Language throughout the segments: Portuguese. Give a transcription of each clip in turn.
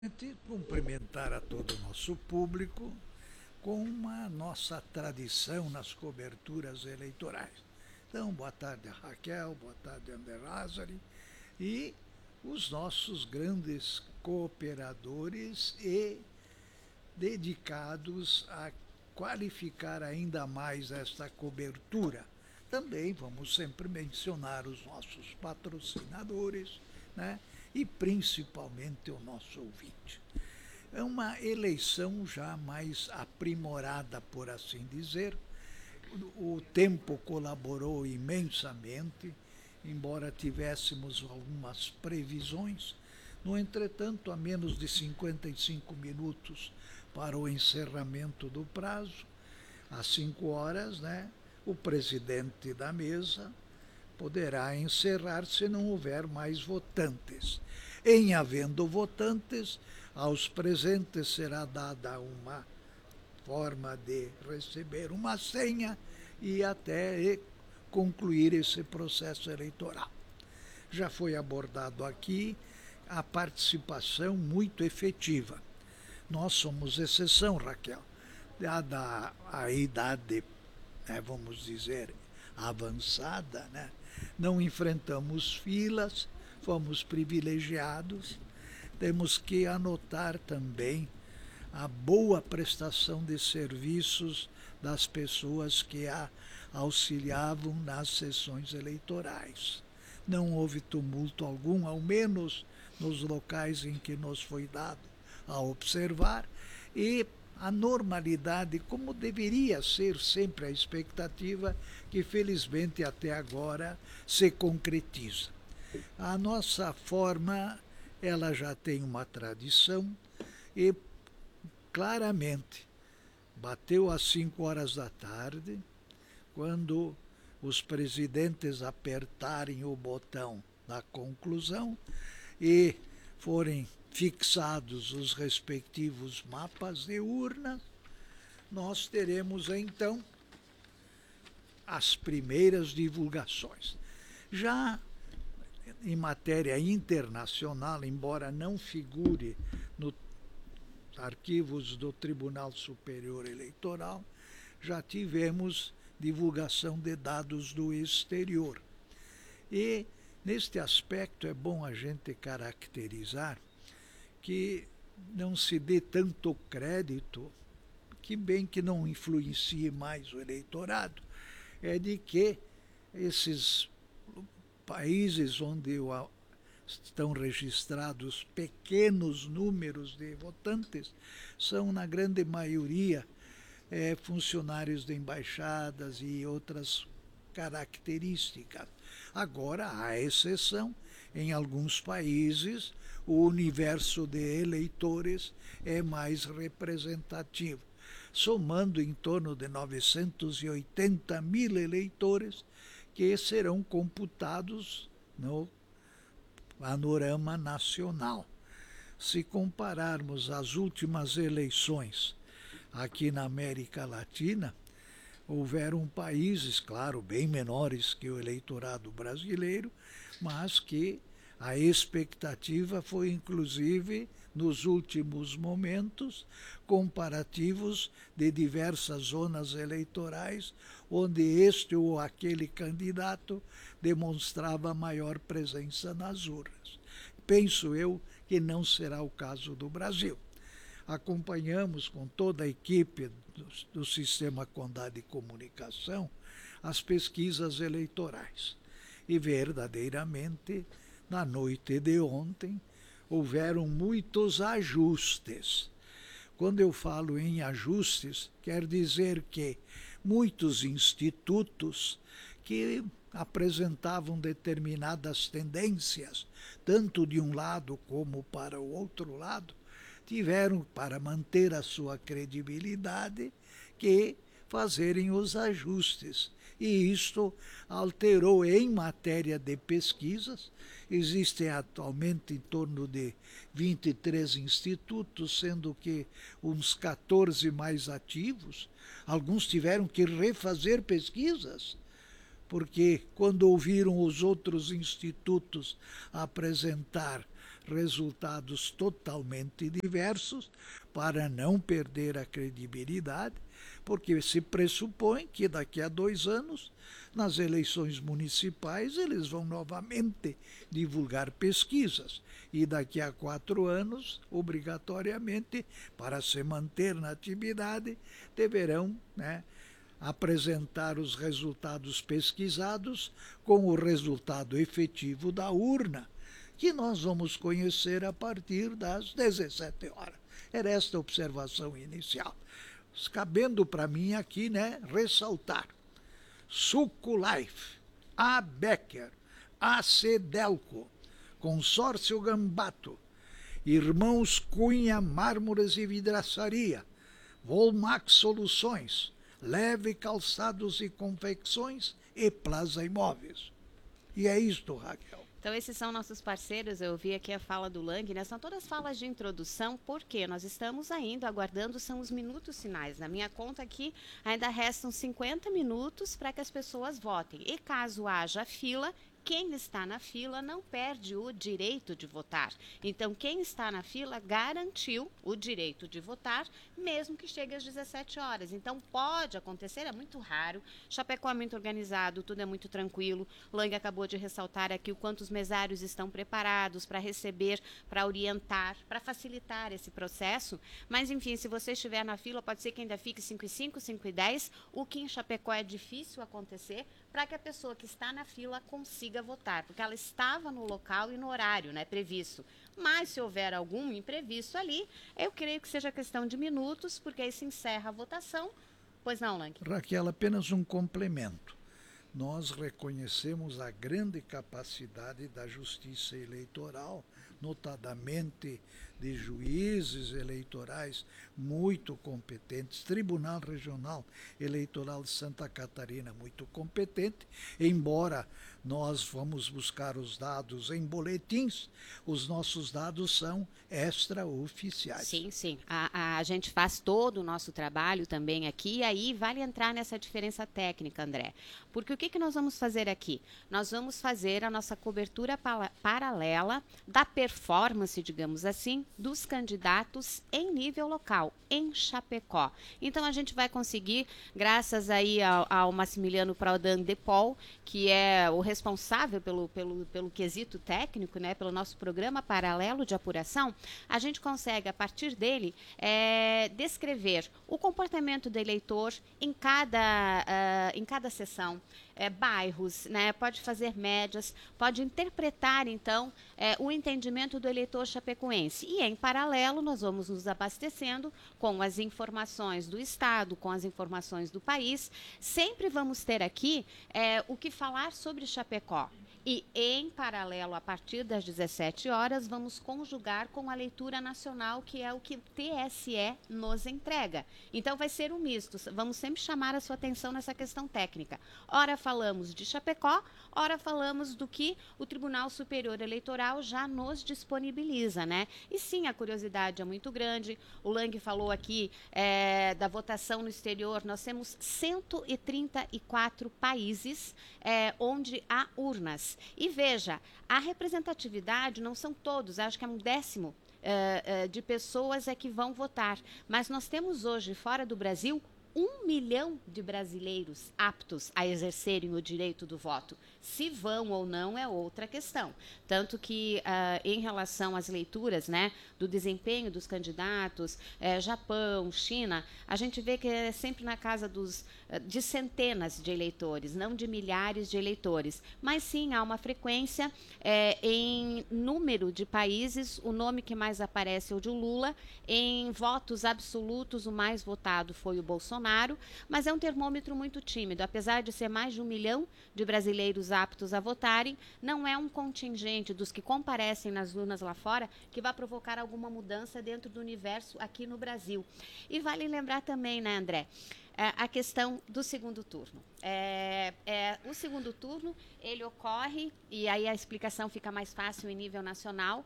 Cumprimentar a todo o nosso público com a nossa tradição nas coberturas eleitorais. Então, boa tarde Raquel, boa tarde André Lázari e os nossos grandes cooperadores e dedicados a qualificar ainda mais esta cobertura. Também vamos sempre mencionar os nossos patrocinadores, né? E principalmente o nosso ouvinte. É uma eleição já mais aprimorada, por assim dizer. O tempo colaborou imensamente, embora tivéssemos algumas previsões. No entretanto, a menos de 55 minutos para o encerramento do prazo, às 5 horas, né, o presidente da mesa poderá encerrar se não houver mais votantes. Em havendo votantes, aos presentes será dada uma forma de receber uma senha e até concluir esse processo eleitoral. Já foi abordado aqui a participação muito efetiva. Nós somos exceção, Raquel, dada a idade, vamos dizer, avançada, né? Não enfrentamos filas, fomos privilegiados. Temos que anotar também a boa prestação de serviços das pessoas que a auxiliavam nas sessões eleitorais. Não houve tumulto algum, ao menos nos locais em que nos foi dado a observar, e a normalidade, como deveria ser sempre a expectativa, que felizmente até agora se concretiza. A nossa forma, ela já tem uma tradição e claramente bateu às 5 horas da tarde, quando os presidentes apertarem o botão da conclusão e forem fixados os respectivos mapas de urna, nós teremos então as primeiras divulgações. Já em matéria internacional, embora não figure nos arquivos do Tribunal Superior Eleitoral, já tivemos divulgação de dados do exterior. E, neste aspecto, é bom a gente caracterizar que não se dê tanto crédito, que bem que não influencie mais o eleitorado, é de que esses países onde estão registrados pequenos números de votantes são, na grande maioria, funcionários de embaixadas e outras características. Agora, há exceção, em alguns países o universo de eleitores é mais representativo, somando em torno de 980 mil eleitores que serão computados no panorama nacional. Se compararmos as últimas eleições aqui na América Latina, houveram países, claro, bem menores que o eleitorado brasileiro, mas que a expectativa foi, inclusive, nos últimos momentos, comparativos de diversas zonas eleitorais, onde este ou aquele candidato demonstrava maior presença nas urnas. Penso eu que não será o caso do Brasil. Acompanhamos com toda a equipe do Sistema Condado de Comunicação as pesquisas eleitorais. E verdadeiramente, na noite de ontem, houveram muitos ajustes. Quando eu falo em ajustes, quer dizer que muitos institutos que apresentavam determinadas tendências, tanto de um lado como para o outro lado, tiveram, para manter a sua credibilidade, que fazerem os ajustes. E isto alterou em matéria de pesquisas. Existem atualmente em torno de 23 institutos, sendo que uns 14 mais ativos. Alguns tiveram que refazer pesquisas, porque quando ouviram os outros institutos apresentar resultados totalmente diversos para não perder a credibilidade, porque se pressupõe que daqui a 2 anos, nas eleições municipais, eles vão novamente divulgar pesquisas. E daqui a 4 anos, obrigatoriamente, para se manter na atividade, deverão, né, apresentar os resultados pesquisados com o resultado efetivo da urna, que nós vamos conhecer a partir das 17 horas. Era esta a observação inicial. Cabendo para mim aqui, né, ressaltar: Suco Life, A. Becker, AC Delco, Consórcio Gambato, Irmãos Cunha Mármores e Vidraçaria, Volmax Soluções, Leve Calçados e Confecções e Plaza Imóveis. E é isto, Raquel. Então, esses são nossos parceiros. Eu vi aqui a fala do Lang, né? São todas falas de introdução, porque nós estamos ainda aguardando, são os minutos finais. Na minha conta aqui, ainda restam 50 minutos para que as pessoas votem. E caso haja fila, quem está na fila não perde o direito de votar. Então, quem está na fila garantiu o direito de votar, mesmo que chegue às 17 horas. Então, pode acontecer, é muito raro. Chapecó é muito organizado, tudo é muito tranquilo. Lang acabou de ressaltar aqui o quanto os mesários estão preparados para receber, para orientar, para facilitar esse processo. Mas, enfim, se você estiver na fila, pode ser que ainda fique 5h05, 5h10, o que em Chapecó é difícil acontecer, para que a pessoa que está na fila consiga votar, porque ela estava no local e no horário, né, previsto. Mas se houver algum imprevisto ali, eu creio que seja questão de minutos, porque aí se encerra a votação. Pois não, Lang? Raquel, apenas um complemento. Nós reconhecemos a grande capacidade da justiça eleitoral, notadamente de juízes eleitorais muito competentes, Tribunal Regional Eleitoral de Santa Catarina muito competente, embora nós vamos buscar os dados em boletins, os nossos dados são extraoficiais. Sim, sim. A gente faz todo o nosso trabalho também aqui, e aí vale entrar nessa diferença técnica, André. Porque o que nós vamos fazer aqui? Nós vamos fazer a nossa cobertura paralela da performance, digamos assim, dos candidatos em nível local, em Chapecó. Então, a gente vai conseguir, graças aí ao Massimiliano Prodan de Paul, que é o responsável pelo quesito técnico, né, pelo nosso programa paralelo de apuração, a gente consegue, a partir dele, descrever o comportamento do eleitor em cada sessão, bairros, né, pode fazer médias, pode interpretar, então, o entendimento do eleitor chapecoense. E, em paralelo, nós vamos nos abastecendo com as informações do Estado, com as informações do país. Sempre vamos ter aqui o que falar sobre Chapecó. E, em paralelo, a partir das 17 horas, vamos conjugar com a leitura nacional, que é o que o TSE nos entrega. Então, vai ser um misto. Vamos sempre chamar a sua atenção nessa questão técnica. Ora falamos de Chapecó, ora falamos do que o Tribunal Superior Eleitoral já nos disponibiliza, né? E sim, a curiosidade é muito grande. O Lang falou aqui da votação no exterior. Nós temos 134 países onde há urnas. E veja, a representatividade não são todos, acho que é 1/10 de pessoas que vão votar. Mas nós temos hoje, fora do Brasil, 1 milhão de brasileiros aptos a exercerem o direito do voto. Se vão ou não é outra questão. Tanto que, em relação às leituras, né, do desempenho dos candidatos, Japão, China, a gente vê que é sempre na casa de centenas de eleitores, não de milhares de eleitores. Mas sim, há uma frequência em número de países. O nome que mais aparece é o de Lula. Em votos absolutos, o mais votado foi o Bolsonaro, mas é um termômetro muito tímido. Apesar de ser mais de 1 milhão de brasileiros aptos a votarem, não é um contingente dos que comparecem nas urnas lá fora que vai provocar alguma mudança dentro do universo aqui no Brasil. E vale lembrar também, né, André, a questão do segundo turno. O segundo turno, ele ocorre, e aí a explicação fica mais fácil em nível nacional,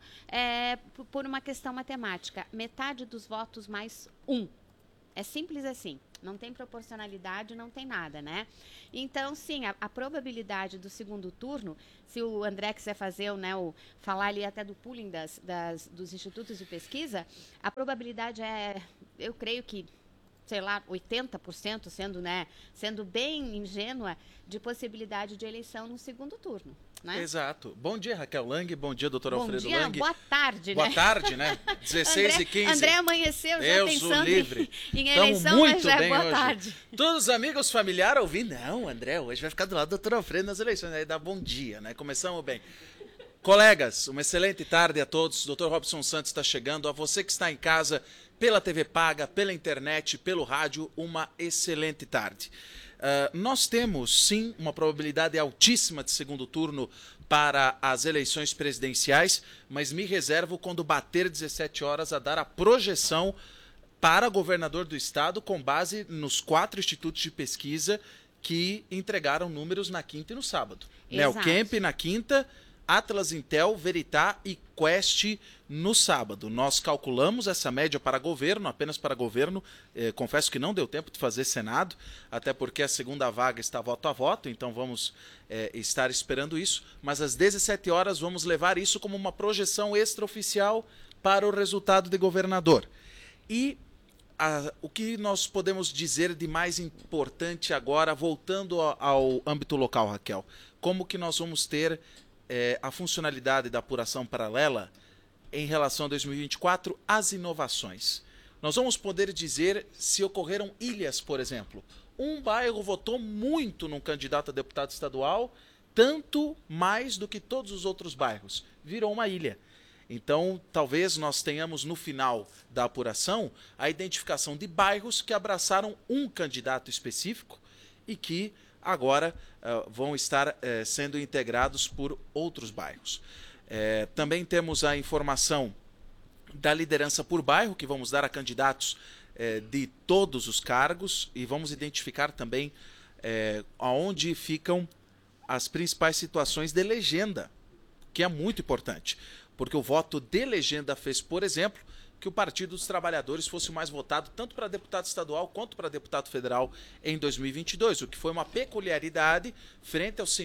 por uma questão matemática. Metade dos votos mais 1. É simples assim. Não tem proporcionalidade, não tem nada, né? Então, sim, a probabilidade do segundo turno, se o André quiser fazer, né, falar ali até do pooling dos institutos de pesquisa, a probabilidade eu creio que, sei lá, 80%, sendo bem ingênua, de possibilidade de eleição no segundo turno. Né? Exato. Bom dia, Raquel Lang. Bom dia, doutor Alfredo Lang. Boa tarde, Boa tarde, né? 16h15. André amanheceu Deus já pensando livre. em eleição, muito mas já bem boa hoje. tarde. Todos os amigos familiares ouvindo. Não, André, hoje vai ficar do lado do doutor Alfredo nas eleições. Aí dá bom dia, né? Começamos bem. Colegas, uma excelente tarde a todos. Dr. Robson Santos está chegando. A você que está em casa, pela TV Paga, pela internet, pelo rádio, uma excelente tarde. Nós temos, sim, uma probabilidade altíssima de segundo turno para as eleições presidenciais, mas me reservo, quando bater 17 horas, a dar a projeção para governador do estado com base nos 4 institutos de pesquisa que entregaram números na quinta e no sábado. Neocamp na quinta, Atlas Intel, Veritá e Quest no sábado. Nós calculamos essa média para governo, apenas para governo. Confesso que não deu tempo de fazer Senado, até porque a segunda vaga está voto a voto, então vamos estar esperando isso. Mas às 17 horas vamos levar isso como uma projeção extraoficial para o resultado de governador. E o que nós podemos dizer de mais importante agora, voltando ao âmbito local, Raquel? Como que nós vamos ter a funcionalidade da apuração paralela em relação a 2024, as inovações. Nós vamos poder dizer se ocorreram ilhas, por exemplo. Um bairro votou muito num candidato a deputado estadual, tanto mais do que todos os outros bairros. Virou uma ilha. Então, talvez nós tenhamos no final da apuração a identificação de bairros que abraçaram um candidato específico e que agora vão estar sendo integrados por outros bairros. Também temos a informação da liderança por bairro, que vamos dar a candidatos de todos os cargos, e vamos identificar também aonde ficam as principais situações de legenda, que é muito importante, porque o voto de legenda fez, por exemplo, que o Partido dos Trabalhadores fosse o mais votado tanto para deputado estadual quanto para deputado federal em 2022, o que foi uma peculiaridade frente aos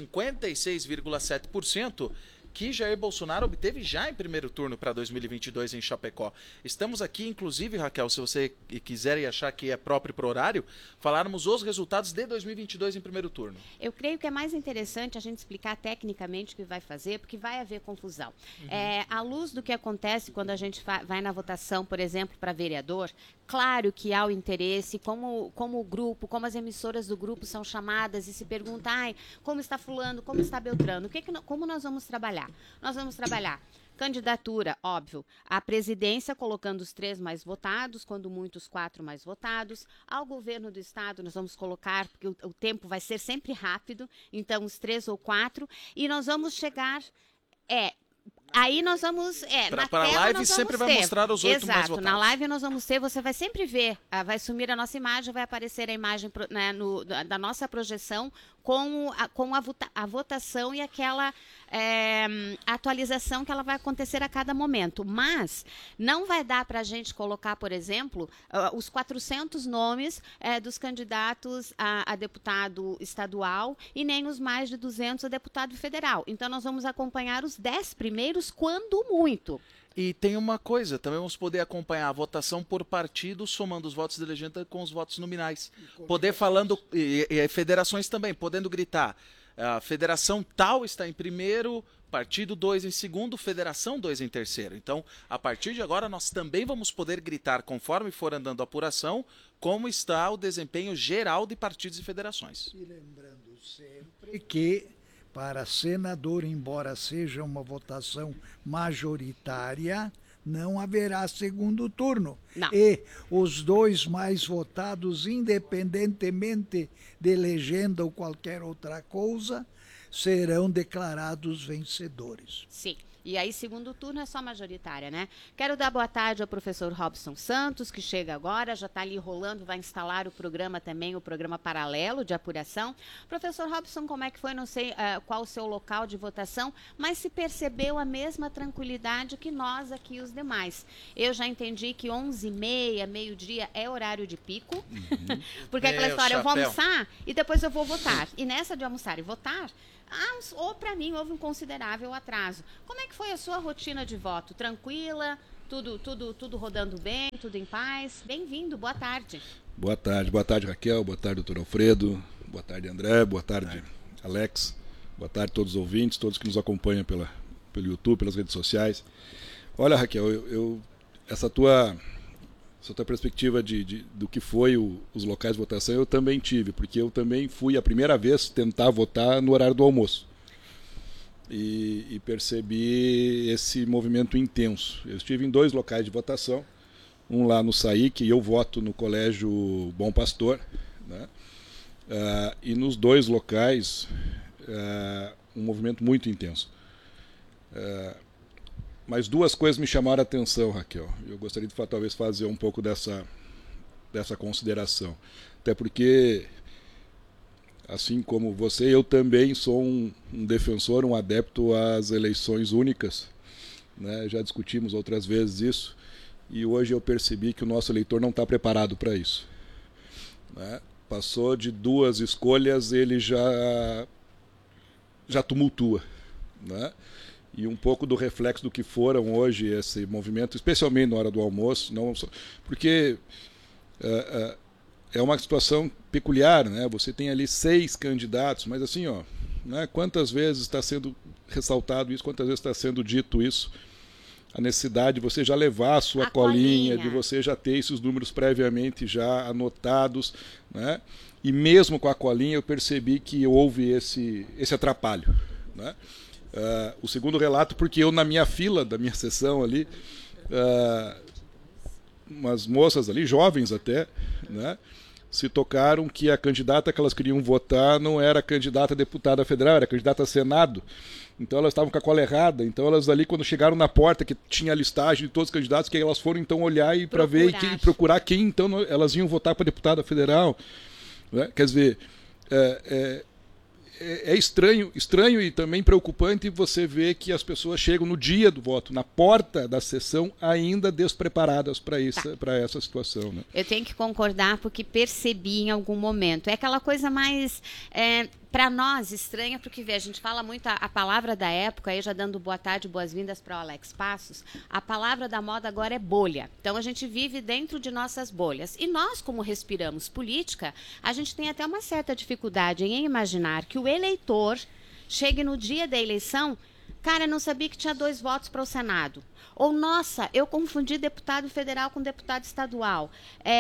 56,7% que Jair Bolsonaro obteve já em primeiro turno para 2022 em Chapecó. Estamos aqui, inclusive, Raquel, se você quiser e achar que é próprio para o horário, falarmos os resultados de 2022 em primeiro turno. Eu creio que é mais interessante a gente explicar tecnicamente o que vai fazer, porque vai haver confusão. À luz do que acontece quando a gente vai na votação, por exemplo, para vereador, claro que há o interesse, como o grupo, como as emissoras do grupo são chamadas e se pergunta, como está fulano, como está Beltrano, como nós vamos trabalhar? Nós vamos trabalhar candidatura, óbvio, à presidência, colocando os 3 mais votados, quando muitos 4 mais votados. Ao governo do estado, nós vamos colocar, porque o tempo vai ser sempre rápido, então os 3 ou 4, e nós vamos chegar... Aí nós vamos... Para a live sempre vai mostrar os 8 mais votados. Na live nós vamos ter, você vai sempre ver, vai sumir a nossa imagem, vai aparecer a imagem da nossa projeção com a votação e aquela atualização que ela vai acontecer a cada momento. Mas não vai dar para a gente colocar, por exemplo, os 400 nomes dos candidatos a deputado estadual e nem os mais de 200 a deputado federal. Então nós vamos acompanhar os 10 primeiros, quando muito. E tem uma coisa, também vamos poder acompanhar a votação por partido, somando os votos de legenda com os votos nominais. Poder falando, e federações também, podendo gritar, a federação tal está em primeiro, partido 2 em segundo, federação 2 em terceiro. Então, a partir de agora, nós também vamos poder gritar, conforme for andando a apuração, como está o desempenho geral de partidos e federações. E lembrando sempre que, para senador, embora seja uma votação majoritária, não haverá segundo turno. Não. E os 2 mais votados, independentemente de legenda ou qualquer outra coisa, serão declarados vencedores. Sim. E aí, segundo turno é só majoritária, né? Quero dar boa tarde ao professor Robson Santos, que chega agora, já está ali rolando, vai instalar o programa também, o programa paralelo de apuração. Professor Robson, como é que foi? Não sei qual o seu local de votação, mas se percebeu a mesma tranquilidade que nós aqui, os demais. Eu já entendi que 11h30, meio-dia é horário de pico, porque é aquela história, eu vou almoçar e depois eu vou votar. E nessa de almoçar e votar, ou para mim houve um considerável atraso. Como é que foi a sua rotina de voto? Tranquila? Tudo rodando bem? Tudo em paz? Bem-vindo, boa tarde. Boa tarde Raquel, boa tarde doutor Alfredo, boa tarde André, boa tarde Alex, boa tarde a todos os ouvintes, todos que nos acompanham pelo YouTube, pelas redes sociais. Olha Raquel, essa tua perspectiva do que foi os locais de votação eu também tive, porque eu também fui a primeira vez tentar votar no horário do almoço. E percebi esse movimento intenso. Eu estive em 2 locais de votação, um lá no SAIC, e eu voto no Colégio Bom Pastor, né? E nos 2 locais, um movimento muito intenso. Mas 2 coisas me chamaram a atenção, Raquel. Eu gostaria de talvez fazer um pouco dessa consideração. Até porque, assim como você, eu também sou um defensor, um adepto às eleições únicas, né? Já discutimos outras vezes isso, e hoje eu percebi que o nosso eleitor não está preparado para isso, né? Passou de 2 escolhas, ele já tumultua, né? E um pouco do reflexo do que foram hoje esse movimento, especialmente na hora do almoço, porque é uma situação peculiar, né? Você tem ali 6 candidatos, mas assim, né? Quantas vezes está sendo ressaltado isso, quantas vezes está sendo dito isso, a necessidade de você já levar a sua colinha, de você já ter esses números previamente já anotados, né? E mesmo com a colinha eu percebi que houve esse atrapalho, né? O segundo relato, porque eu na minha fila da minha sessão ali, umas moças ali, jovens até, né, se tocaram que a candidata que elas queriam votar não era candidata a deputada federal, era candidata a Senado. Então elas estavam com a cola errada. Então elas ali, quando chegaram na porta, que tinha a listagem de todos os candidatos, que elas foram então olhar e para ver e procurar quem então elas iam votar para deputada federal, né? Quer dizer, é estranho e também preocupante você ver que as pessoas chegam no dia do voto, na porta da sessão, ainda despreparadas para essa situação, né? Eu tenho que concordar, porque percebi em algum momento. É aquela coisa mais, para nós, estranha, porque a gente fala muito a palavra da época, aí já dando boa tarde, boas-vindas para o Alex Passos, a palavra da moda agora é bolha. Então a gente vive dentro de nossas bolhas. E nós, como respiramos política, a gente tem até uma certa dificuldade em imaginar que o eleitor chegue no dia da eleição, cara, não sabia que tinha 2 votos para o Senado. Ou, nossa, eu confundi deputado federal com deputado estadual.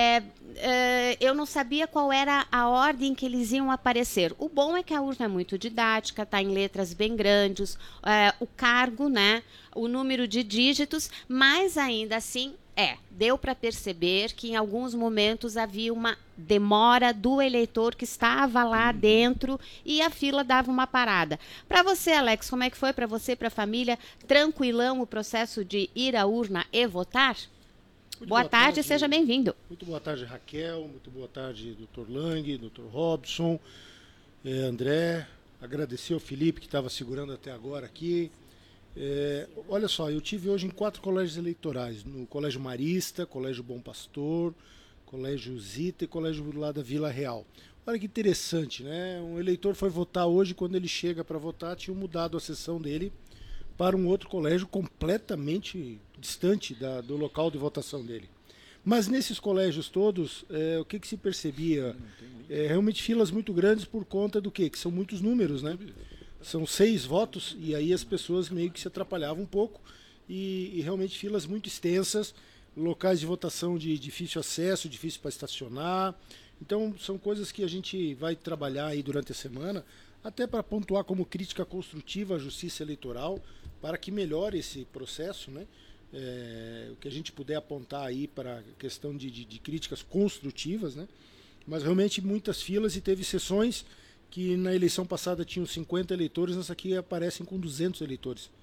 Eu não sabia qual era a ordem que eles iam aparecer. O bom é que a urna é muito didática, está em letras bem grandes, o cargo, né, o número de dígitos, mas ainda assim, deu para perceber que em alguns momentos havia uma demora do eleitor que estava lá dentro e a fila dava uma parada. Para você, Alex, como é que foi para você, para a família? Tranquilão o processo de ir à urna e votar? Boa tarde, seja bem-vindo. Muito boa tarde, Raquel. Muito boa tarde, Dr. Lang, Dr. Robson, André. Agradecer ao Felipe, que estava segurando até agora aqui. Olha só, eu tive hoje em 4 colégios eleitorais, no Colégio Marista, Colégio Bom Pastor, Colégio Zita e Colégio lá da Vila Real. Olha que interessante, né? Um eleitor foi votar hoje, quando ele chega para votar, tinha mudado a sessão dele para um outro colégio completamente distante do local de votação dele. Mas nesses colégios todos, o que se percebia? Realmente filas muito grandes por conta do quê? Que são muitos números, né? São 6 votos e aí as pessoas meio que se atrapalhavam um pouco e realmente filas muito extensas, locais de votação de difícil acesso, difícil para estacionar. Então são coisas que a gente vai trabalhar aí durante a semana, até para pontuar como crítica construtiva à Justiça Eleitoral, para que melhore esse processo, né? O que a gente puder apontar aí para a questão de críticas construtivas, né? Mas realmente muitas filas, e teve sessões que na eleição passada tinham 50 eleitores, nessa aqui aparecem com 200 eleitores.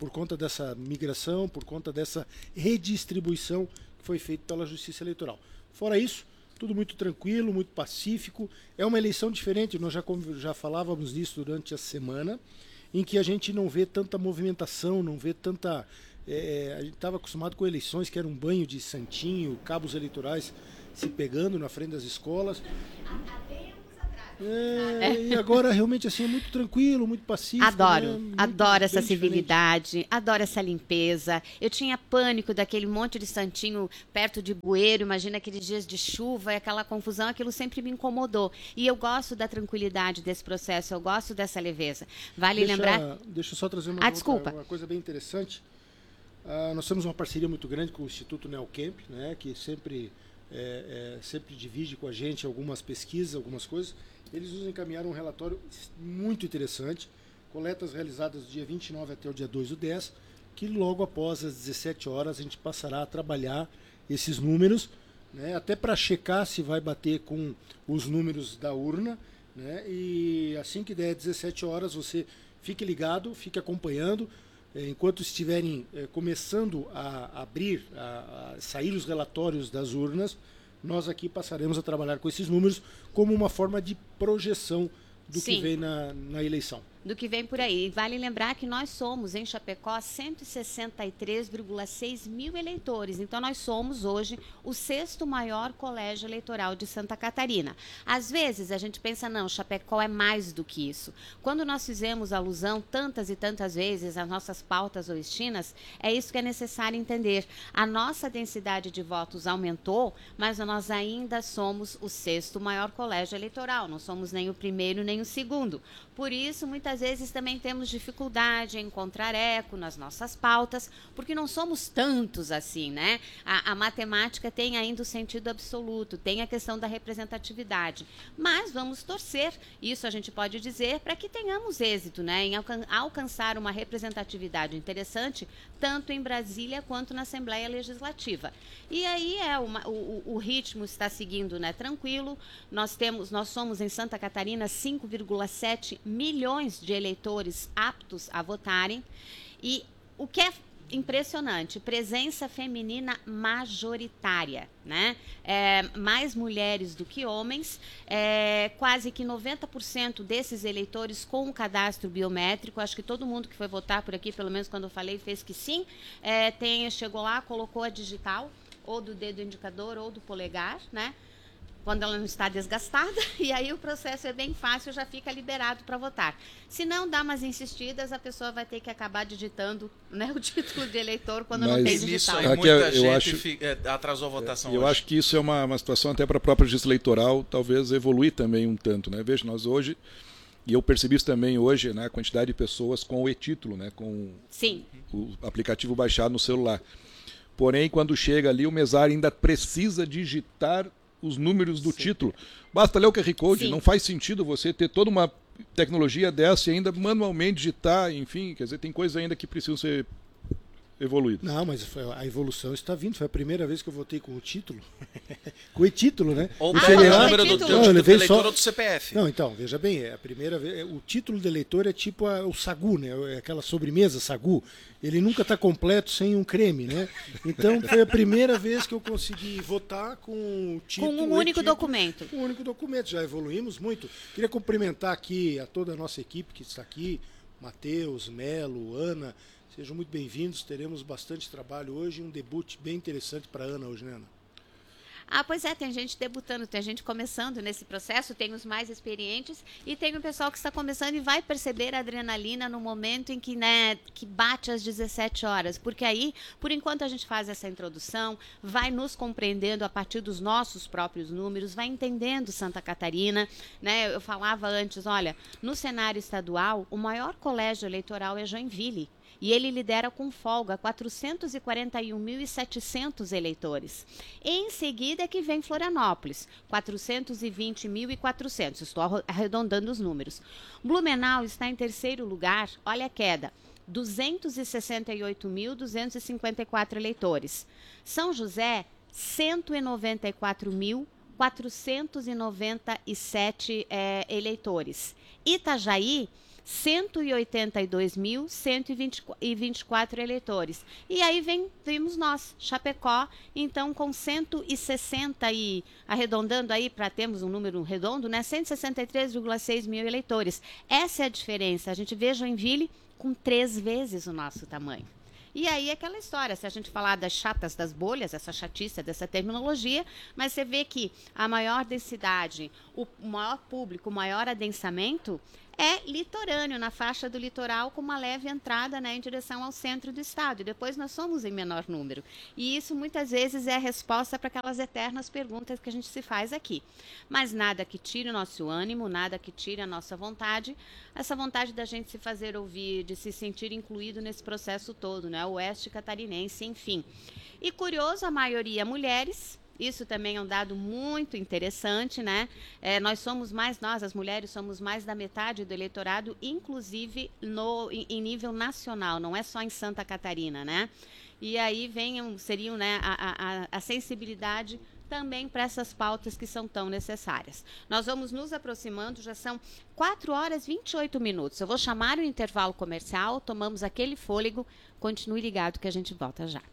por conta dessa migração, por conta dessa redistribuição que foi feita pela Justiça Eleitoral. Fora isso, tudo muito tranquilo, muito pacífico. É uma eleição diferente, nós já falávamos disso durante a semana, em que a gente não vê tanta movimentação, não vê tanta... a gente estava acostumado com eleições que era um banho de santinho, cabos eleitorais se pegando na frente das escolas. E agora realmente assim é muito tranquilo, muito pacífico. Adoro, né? adoro essa bem civilidade, diferente. adoro essa limpeza. Eu tinha pânico daquele monte de santinho perto de bueiro, imagina aqueles dias de chuva e aquela confusão, aquilo sempre me incomodou. E eu gosto da tranquilidade desse processo, eu gosto dessa leveza. Vale lembrar... Deixa eu só trazer uma desculpa. Coisa bem interessante. Nós temos uma parceria muito grande com o Instituto Neocamp, né, que sempre divide com a gente algumas pesquisas, algumas coisas. Eles nos encaminharam um relatório muito interessante, coletas realizadas do dia 29 até o dia 2/10, que logo após as 17 horas a gente passará a trabalhar esses números, né, até para checar se vai bater com os números da urna, né, e assim que der 17 horas você fique ligado, fique acompanhando, enquanto estiverem começando a abrir, a sair os relatórios das urnas, nós aqui passaremos a trabalhar com esses números como uma forma de projeção do Sim. que vem na eleição. Do que vem por aí. Vale lembrar que nós somos, em Chapecó, 163,6 mil eleitores. Então, nós somos, hoje, o 6º maior colégio eleitoral de Santa Catarina. Às vezes, a gente pensa, não, Chapecó é mais do que isso. Quando nós fizemos alusão tantas e tantas vezes às nossas pautas oestinas, é isso que é necessário entender. A nossa densidade de votos aumentou, mas nós ainda somos o 6º maior colégio eleitoral. Não somos nem o primeiro, nem o segundo. Por isso, muitas vezes também temos dificuldade em encontrar eco nas nossas pautas, porque não somos tantos assim, né? A matemática tem ainda o sentido absoluto, tem a questão da representatividade. Mas vamos torcer, isso a gente pode dizer, para que tenhamos êxito, né? Em alcançar uma representatividade interessante, tanto em Brasília quanto na Assembleia Legislativa. E aí o ritmo está seguindo, né, tranquilo. Nós somos em Santa Catarina 5,7 milhões de eleitores aptos a votarem, e o que é impressionante, presença feminina majoritária, né? Mais mulheres do que homens, quase que 90% desses eleitores com o cadastro biométrico. Acho que todo mundo que foi votar por aqui, pelo menos quando eu falei, fez que sim, chegou lá, colocou a digital, ou do dedo indicador ou do polegar, né? Quando ela não está desgastada, e aí o processo é bem fácil, já fica liberado para votar. Se não dá umas insistidas, a pessoa vai ter que acabar digitando, né, o título de eleitor quando não tem digital. Isso aí, muita gente atrasou a votação Eu hoje. acho que isso é uma situação até para a própria justiça eleitoral, talvez evoluir também um tanto, né? Veja, nós hoje, e eu percebi isso também hoje, né, a quantidade de pessoas com o e-título, né, com Sim. o aplicativo baixado no celular. Porém, quando chega ali, o mesário ainda precisa digitar os números do título. Basta ler o QR Code, não faz sentido você ter toda uma tecnologia dessa e ainda manualmente digitar, enfim, quer dizer, tem coisas ainda que precisam ser evoluídas. Não, mas a evolução está vindo. Foi a primeira vez que eu votei com o título. Com o e-título, né? Ou pelo número do teu título de eleitor ou do CPF. Não, então, veja bem, a primeira vez. O título de eleitor é tipo o sagu, né? Aquela sobremesa sagu. Ele nunca está completo sem um creme, né? Então foi a primeira vez que eu consegui votar com o título. Com um único documento. Com um único documento. Já evoluímos muito. Queria cumprimentar aqui a toda a nossa equipe que está aqui, Matheus, Melo, Ana. Sejam muito bem-vindos, teremos bastante trabalho hoje, um debut bem interessante para a Ana hoje, né, Ana? Pois é, tem gente debutando, tem gente começando nesse processo, tem os mais experientes e tem o pessoal que está começando e vai perceber a adrenalina no momento em que, né, que bate às 17 horas, porque aí, por enquanto a gente faz essa introdução, vai nos compreendendo a partir dos nossos próprios números, vai entendendo Santa Catarina, né? Eu falava antes, olha, no cenário estadual, o maior colégio eleitoral é Joinville. E ele lidera com folga 441.700 eleitores. Em seguida é que vem Florianópolis, 420.400. Estou arredondando os números. Blumenau está em terceiro lugar, olha a queda, 268.254 eleitores. São José, 194.497 eleitores. Itajaí, 182.124 eleitores. E aí vimos nós, Chapecó, então com 160 e, arredondando aí para termos um número redondo, né, 163,6 mil eleitores. Essa é a diferença. A gente vê Joinville com 3 vezes o nosso tamanho. E aí é aquela história, se a gente falar das chatas das bolhas, essa chatice dessa terminologia, mas você vê que a maior densidade, o maior público, o maior adensamento é litorâneo, na faixa do litoral, com uma leve entrada, né, em direção ao centro do estado. E depois nós somos em menor número. E isso muitas vezes é a resposta para aquelas eternas perguntas que a gente se faz aqui. Mas nada que tire o nosso ânimo, nada que tire a nossa vontade, essa vontade da gente se fazer ouvir, de se sentir incluído nesse processo todo, né, oeste catarinense, enfim. E curioso, a maioria mulheres. Isso também é um dado muito interessante, né? Nós, as mulheres, somos mais da metade do eleitorado, inclusive em nível nacional, não é só em Santa Catarina, né? E aí seriam, né, a sensibilidade também para essas pautas que são tão necessárias. Nós vamos nos aproximando, já são 4 horas e 28 minutos. Eu vou chamar o intervalo comercial, tomamos aquele fôlego, continue ligado que a gente volta já.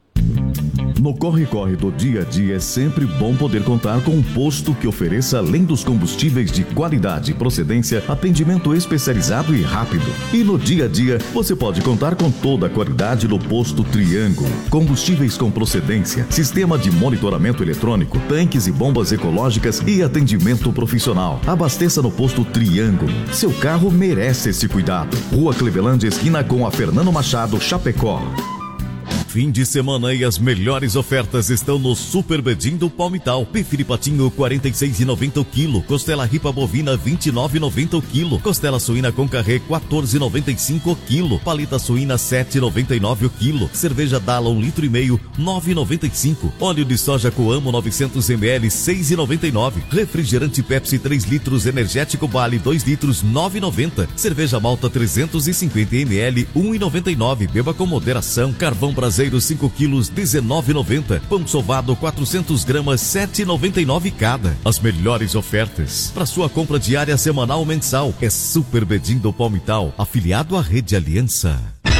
No corre-corre do dia a dia é sempre bom poder contar com um posto que ofereça, além dos combustíveis de qualidade e procedência, atendimento especializado e rápido. E no dia a dia, você pode contar com toda a qualidade do posto Triângulo. Combustíveis com procedência, sistema de monitoramento eletrônico, tanques e bombas ecológicas e atendimento profissional. Abasteça no posto Triângulo. Seu carro merece esse cuidado. Rua Clevelândia, esquina com a Fernando Machado, Chapecó. Fim de semana e as melhores ofertas estão no Super Bedim do Palmital. Bife de patinho, R$ 46,90 o quilo. Costela ripa bovina, R$ 29,90 o quilo. Costela suína com carré, R$ 14,95 o quilo. Palita suína, R$ 7,99 o quilo. Cerveja Dala, 1,5 litro, R$ 9,95. Óleo de soja Coamo, 900 ml, R$ 6,99. Refrigerante Pepsi, 3 litros, energético Bali, 2 litros, R$ 9,90. Cerveja Malta, 350 ml, R$ 1,99. Beba com moderação. Carvão Brasileiro, 5 quilos, R$ 19,90. Pão sovado, 400 gramas, R$ 7,99 cada. As melhores ofertas para sua compra diária, semanal ou mensal. É Super Bedim do Palmital, afiliado à Rede Aliança.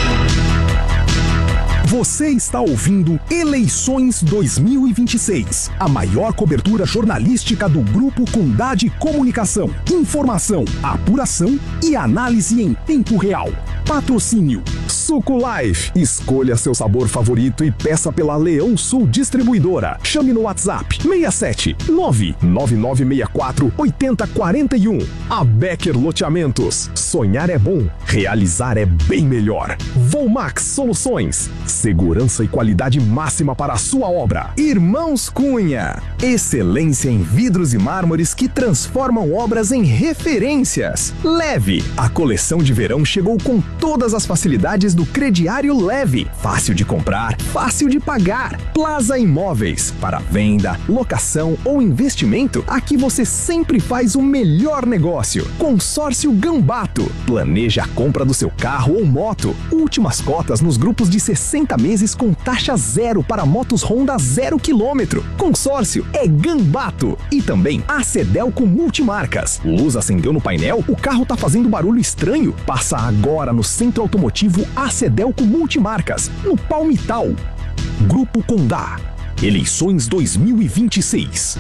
Você está ouvindo Eleições 2026, a maior cobertura jornalística do Grupo Condade Comunicação. Informação, apuração e análise em tempo real. Patrocínio Suco Life. Escolha seu sabor favorito e peça pela Leão Sul Distribuidora. Chame no WhatsApp 67 99964 8041. A Becker Loteamentos. Sonhar é bom, realizar é bem melhor. Volmax Soluções. Segurança e qualidade máxima para a sua obra. Irmãos Cunha. Excelência em vidros e mármores que transformam obras em referências. Leve. A coleção de verão chegou com todas as facilidades do crediário Leve. Fácil de comprar, fácil de pagar. Plaza Imóveis. Para venda, locação ou investimento, aqui você sempre faz o melhor negócio. Consórcio Gambato. Planeja a compra do seu carro ou moto. Últimas cotas nos grupos de 60 meses com taxa zero para motos Honda 0 km. Consórcio é Gambato. E também a Cedelco Multimarcas. Luz acendeu no painel? O carro tá fazendo barulho estranho? Passa agora no Centro Automotivo Acedelco Multimarcas, no Palmital. Grupo Condá. Eleições 2026.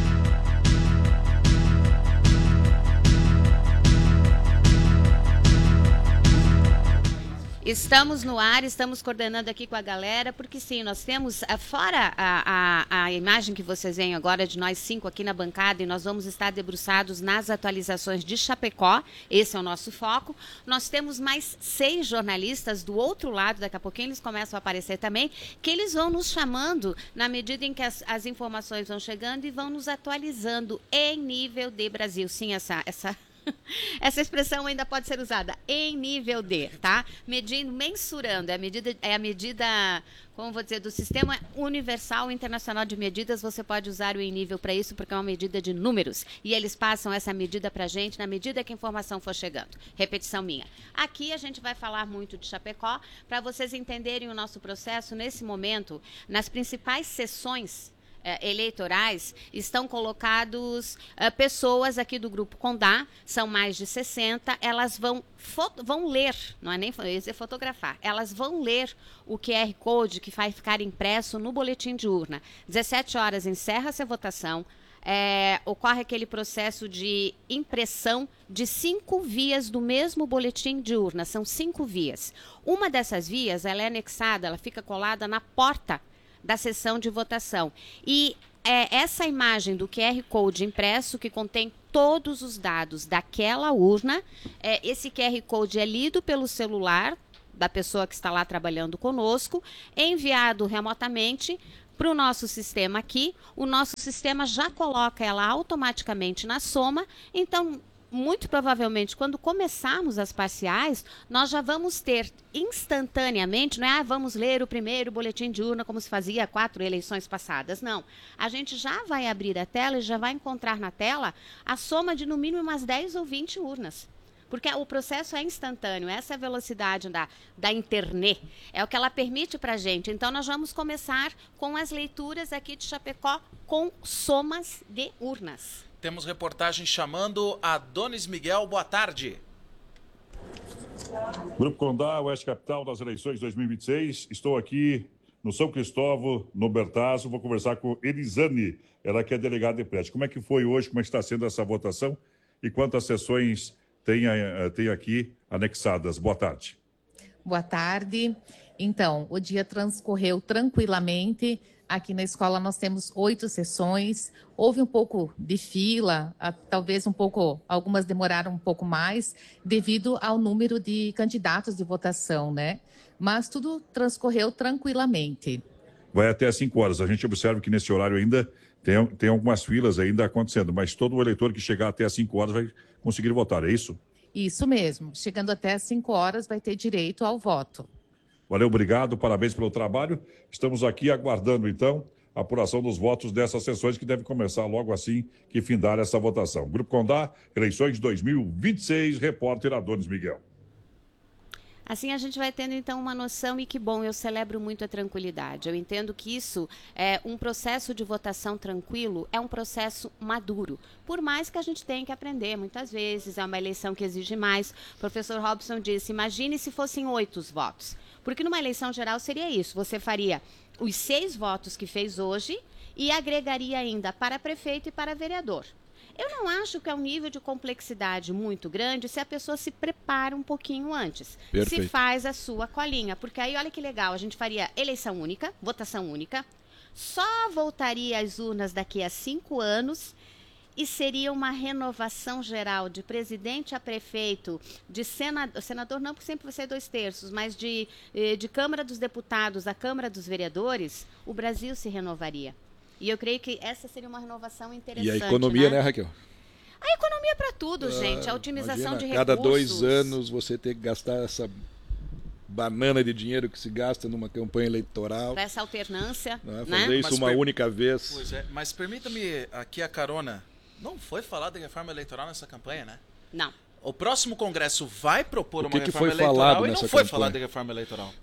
Estamos no ar, estamos coordenando aqui com a galera, porque sim, nós temos, fora a imagem que vocês veem agora de nós 5 aqui na bancada, e nós vamos estar debruçados nas atualizações de Chapecó, esse é o nosso foco. Nós temos mais 6 jornalistas do outro lado, daqui a pouquinho eles começam a aparecer também, que eles vão nos chamando na medida em que as informações vão chegando e vão nos atualizando em nível de Brasil. Sim, essa expressão ainda pode ser usada em nível D, tá? Medindo, mensurando, é a medida, como vou dizer, do Sistema Universal Internacional de Medidas. Você pode usar o em nível para isso, porque é uma medida de números. E eles passam essa medida para a gente na medida que a informação for chegando. Repetição minha. Aqui a gente vai falar muito de Chapecó, para vocês entenderem o nosso processo nesse momento, nas principais sessões eleitorais, estão colocados pessoas aqui do Grupo Condá, são mais de 60, elas vão ler, não é nem fotografar, elas vão ler o QR Code que vai ficar impresso no boletim de urna. 17 horas encerra-se a votação, ocorre aquele processo de impressão de 5 vias do mesmo boletim de urna, são 5 vias. Uma dessas vias, ela é anexada, ela fica colada na porta da sessão de votação. E essa imagem do QR Code impresso, que contém todos os dados daquela urna, esse QR Code é lido pelo celular da pessoa que está lá trabalhando conosco, enviado remotamente para o nosso sistema aqui. O nosso sistema já coloca ela automaticamente na soma, então muito provavelmente, quando começarmos as parciais, nós já vamos ter instantaneamente, não é vamos ler o primeiro boletim de urna como se fazia 4 eleições passadas, não. A gente já vai abrir a tela e já vai encontrar na tela a soma de no mínimo umas 10 ou 20 urnas. Porque o processo é instantâneo, essa é a velocidade da internet, é o que ela permite para a gente. Então, nós vamos começar com as leituras aqui de Chapecó com somas de urnas. Temos reportagem chamando Adonis Miguel. Boa tarde. Grupo Condá, Oeste Capital das eleições 2026. Estou aqui no São Cristóvão, no Bertazzo. Vou conversar com Elisane, ela que é delegada de prédio. Como é que foi hoje, como é que está sendo essa votação e quantas sessões tem aqui anexadas? Boa tarde. Boa tarde. Então, o dia transcorreu tranquilamente. Aqui na escola nós temos 8 sessões. Houve um pouco de fila, talvez algumas demoraram um pouco mais, devido ao número de candidatos de votação, né? Mas tudo transcorreu tranquilamente. Vai até às 5 horas. A gente observa que nesse horário ainda tem algumas filas ainda acontecendo, mas todo eleitor que chegar até às 5 horas vai conseguir votar, é isso? Isso mesmo. Chegando até às 5 horas vai ter direito ao voto. Valeu, obrigado, parabéns pelo trabalho. Estamos aqui aguardando, então, a apuração dos votos dessas sessões que deve começar logo assim que findar essa votação. Grupo Condá, eleições 2026, repórter Adonis Miguel. Assim a gente vai tendo então uma noção, e que bom, eu celebro muito a tranquilidade. Eu entendo que isso um processo de votação tranquilo, é um processo maduro. Por mais que a gente tenha que aprender, muitas vezes, é uma eleição que exige mais. O professor Robson disse, imagine se fossem 8 os votos. Porque numa eleição geral seria isso, você faria os 6 votos que fez hoje e agregaria ainda para prefeito e para vereador. Eu não acho que é um nível de complexidade muito grande se a pessoa se prepara um pouquinho antes. Perfeito. Se faz a sua colinha. Porque aí, olha que legal, a gente faria eleição única, votação única, só voltaria às urnas daqui a 5 anos e seria uma renovação geral de presidente a prefeito, de senador não, porque sempre vai ser 2/3, mas de Câmara dos Deputados a Câmara dos Vereadores, o Brasil se renovaria. E eu creio que essa seria uma renovação interessante. E a economia, né, Raquel? A economia é para tudo, gente. A otimização Imagina, de recursos. cada 2 anos você ter que gastar essa banana de dinheiro que se gasta numa campanha eleitoral. Para essa alternância. Né? Né? Fazer isso uma única vez. Pois é, mas permita-me aqui a carona. Não foi falado de reforma eleitoral nessa campanha, né? Não. O próximo Congresso vai propor uma que reforma foi eleitoral falado e não nessa foi campanha? falado de reforma eleitoral.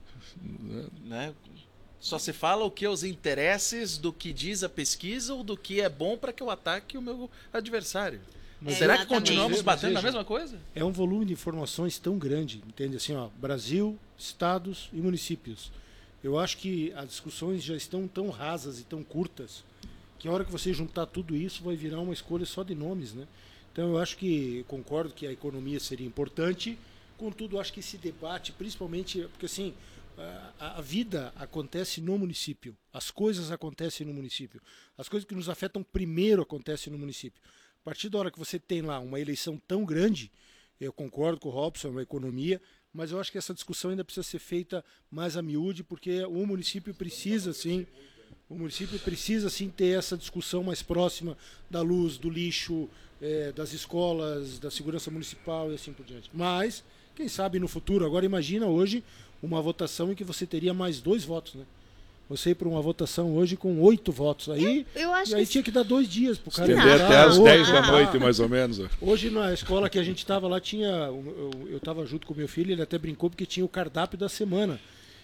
Né? Só se fala o que os interesses do que diz a pesquisa ou do que é bom para que eu ataque o meu adversário. Será que continuamos batendo na mesma coisa? É um volume de informações tão grande, entende? Assim, ó, Brasil, estados e municípios. Eu acho que as discussões já estão tão rasas e tão curtas que a hora que você juntar tudo isso vai virar uma escolha só de nomes, né? Então eu acho que, concordo que a economia seria importante, contudo acho que esse debate, principalmente, porque assim, a vida acontece no município, as coisas acontecem no município, as coisas que nos afetam primeiro acontecem no município. A partir da hora que você tem lá uma eleição tão grande, eu concordo com o Robson, é uma economia, mas eu acho que essa discussão ainda precisa ser feita mais a miúde, porque o município precisa sim ter essa discussão mais próxima da luz, do lixo, das escolas, da segurança municipal e assim por diante. Mas, quem sabe no futuro, agora imagina hoje uma votação em que você teria mais 2 votos, né? Você ir para uma votação hoje com 8 votos aí, eu acho e aí que tinha que dar 2 dias para o cara. Estender até às 10 da noite, mais ou menos. Hoje na escola que a gente estava lá, eu estava junto com meu filho, ele até brincou porque tinha o cardápio da semana.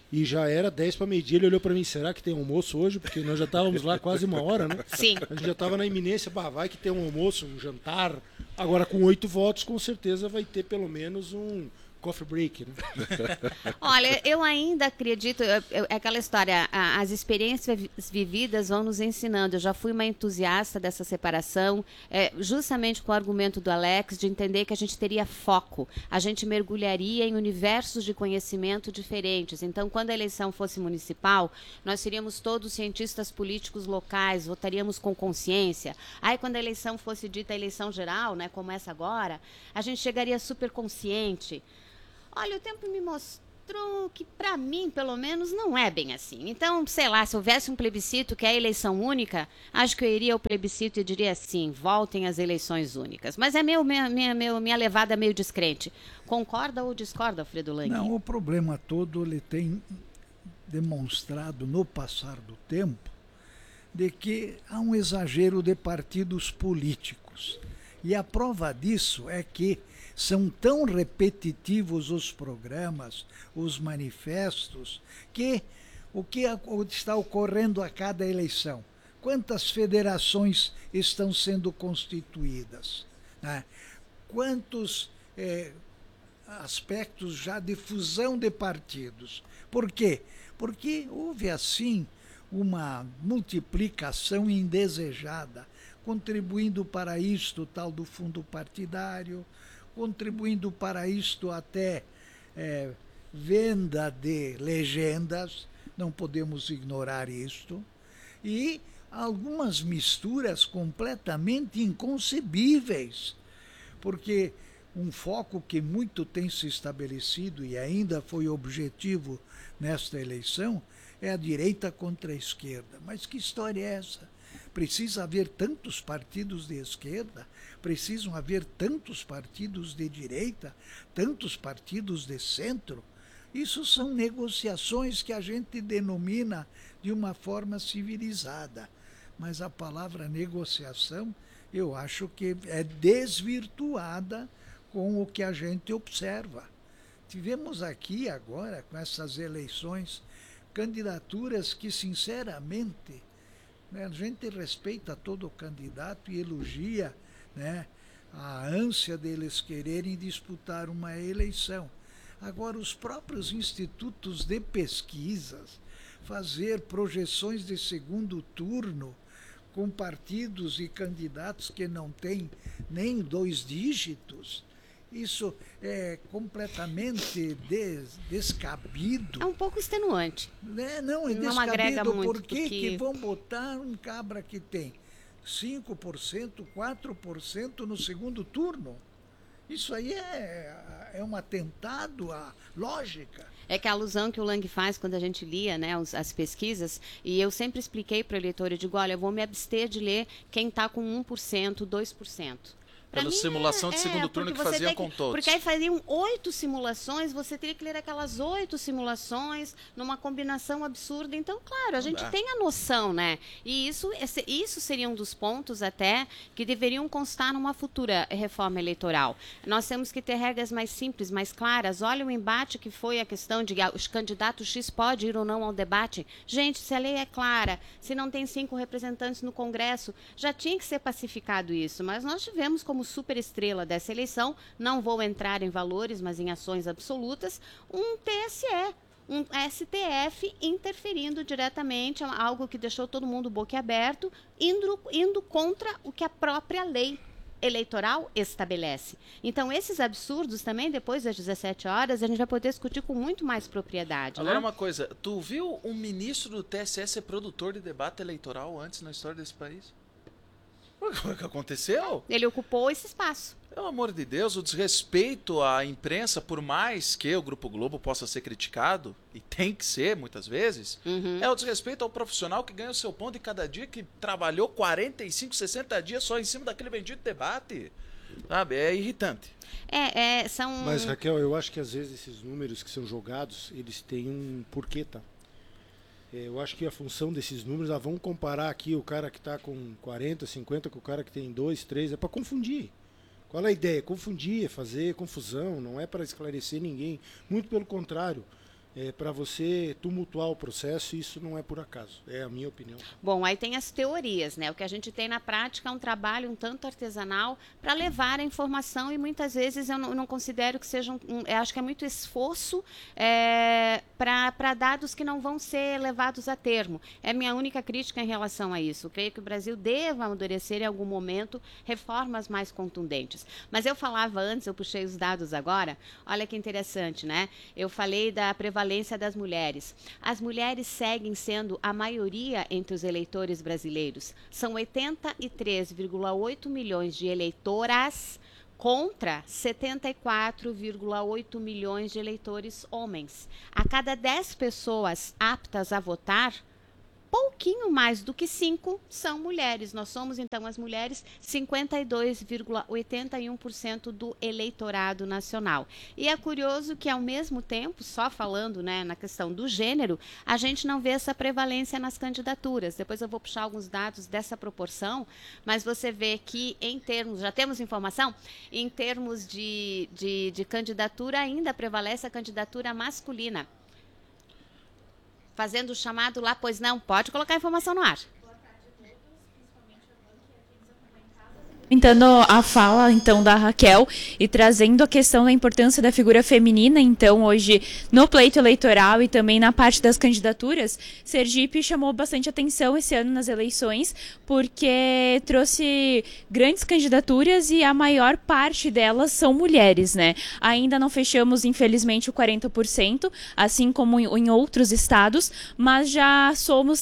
E já era 10 para meio-dia, ele olhou para mim, será que tem almoço hoje? Porque nós já estávamos lá quase 1 hora, né? Sim. A gente já estava na iminência, vai que tem um almoço, um jantar. Agora com 8 votos, com certeza vai ter pelo menos um coffee break, né? Olha, eu ainda acredito, é aquela história, as experiências vividas vão nos ensinando. Eu já fui uma entusiasta dessa separação, justamente com o argumento do Alex, de entender que a gente teria foco, a gente mergulharia em universos de conhecimento diferentes. Então, quando a eleição fosse municipal, nós seríamos todos cientistas políticos locais, votaríamos com consciência. Aí, quando a eleição fosse dita eleição geral, né, como essa agora, a gente chegaria super consciente. Olha, o tempo me mostrou que, para mim, pelo menos, não é bem assim. Então, sei lá, se houvesse um plebiscito que é a eleição única, acho que eu iria ao plebiscito e diria assim, voltem às eleições únicas. Mas é minha levada meio descrente. Concorda ou discorda, Alfredo Lang? Não, o problema todo ele tem demonstrado no passar do tempo de que há um exagero de partidos políticos. E a prova disso é que são tão repetitivos os programas, os manifestos, que o que está ocorrendo a cada eleição? Quantas federações estão sendo constituídas? Né? Quantos aspectos já de fusão de partidos? Por quê? Porque houve, assim, uma multiplicação indesejada, contribuindo para isto o tal do fundo partidário, contribuindo para isto até venda de legendas, não podemos ignorar isto, e algumas misturas completamente inconcebíveis, porque um foco que muito tem se estabelecido e ainda foi objetivo nesta eleição é a direita contra a esquerda. Mas que história é essa? Precisa haver tantos partidos de esquerda, precisam haver tantos partidos de direita, tantos partidos de centro. Isso são negociações que a gente denomina de uma forma civilizada. Mas a palavra negociação, eu acho que é desvirtuada com o que a gente observa. Tivemos aqui agora, com essas eleições, candidaturas que, sinceramente, a gente respeita todo o candidato e elogia, né, a ânsia deles quererem disputar uma eleição. Agora, os próprios institutos de pesquisas fazer projeções de segundo turno com partidos e candidatos que não têm nem 2 dígitos, isso é completamente descabido. É um pouco extenuante. Não, é não agrega descabido. muito. Por que vão botar um cabra que tem 5%, 4% no segundo turno? Isso aí é um atentado à lógica. É que a alusão que o Lang faz quando a gente lia, né, as pesquisas, e eu sempre expliquei para o eleitor, eu digo, olha, eu vou me abster de ler quem está com 1%, 2%. Pela simulação de segundo turno que faziam com todos. Porque aí faziam 8 simulações, você teria que ler aquelas 8 simulações numa combinação absurda. Então, claro, a gente tem a noção, né? E isso seria um dos pontos até que deveriam constar numa futura reforma eleitoral. Nós temos que ter regras mais simples, mais claras. Olha o embate que foi a questão de os candidatos X pode ir ou não ao debate. Gente, se a lei é clara, se não tem 5 representantes no Congresso, já tinha que ser pacificado isso. Mas nós tivemos como superestrela dessa eleição, não vou entrar em valores, mas em ações absolutas, um TSE, um STF interferindo diretamente, algo que deixou todo mundo boquiaberto, indo contra o que a própria lei eleitoral estabelece. Então, esses absurdos também, depois das 17 horas, a gente vai poder discutir com muito mais propriedade. Agora, né? uma coisa, tu viu um ministro do TSE ser produtor de debate eleitoral antes na história desse país? O que aconteceu? Ele ocupou esse espaço. Pelo amor de Deus, o desrespeito à imprensa, por mais que o Grupo Globo possa ser criticado, e tem que ser muitas vezes, é o desrespeito ao profissional que ganha o seu pão de cada dia, que trabalhou 45, 60 dias só em cima daquele bendito debate. Sabe? É irritante. São... Mas, Raquel, eu acho que às vezes esses números que são jogados, eles têm um porquê, tá? Eu acho que a função desses números, vamos comparar aqui o cara que está com 40, 50 com o cara que tem 2, 3, é para confundir. Qual é a ideia? Confundir, fazer confusão, não é para esclarecer ninguém. Muito pelo contrário. para você tumultuar o processo, isso não é por acaso, é a minha opinião. Bom, aí tem as teorias, né? O que a gente tem na prática é um trabalho um tanto artesanal para levar a informação e muitas vezes eu não considero que seja eu acho que é muito esforço para dados que não vão ser levados a termo. É minha única crítica em relação a isso. Eu creio que o Brasil deva amadurecer em algum momento reformas mais contundentes. Mas eu falava antes, eu puxei os dados agora, olha que interessante, né? Eu falei da prevalência das mulheres. As mulheres seguem sendo a maioria entre os eleitores brasileiros. São 83,8 milhões de eleitoras contra 74,8 milhões de eleitores homens. A cada 10 pessoas aptas a votar, pouquinho mais do que 5 são mulheres. Nós somos, então, as mulheres, 52,81% do eleitorado nacional. E é curioso que, ao mesmo tempo, só falando, né, na questão do gênero, a gente não vê essa prevalência nas candidaturas. Depois eu vou puxar alguns dados dessa proporção, mas você vê que, em termos, já temos informação, em termos de candidatura, ainda prevalece a candidatura masculina. Fazendo o chamado lá, pois não, pode colocar a informação no ar. Comentando a fala, então, da Raquel e trazendo a questão da importância da figura feminina, então, hoje, no pleito eleitoral e também na parte das candidaturas, Sergipe chamou bastante atenção esse ano nas eleições, porque trouxe grandes candidaturas e a maior parte delas são mulheres, né? Ainda não fechamos, infelizmente, o 40%, assim como em outros estados, mas já somos